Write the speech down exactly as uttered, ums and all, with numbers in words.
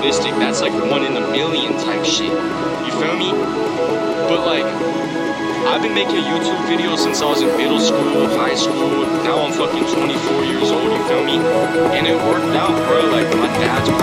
realistic. That's like one in a million type shit. You feel me? But like, I've been making YouTube videos since I was in middle school, high school. Now I'm fucking twenty-four years old, you feel me? And it worked out, bro. Like, my dad's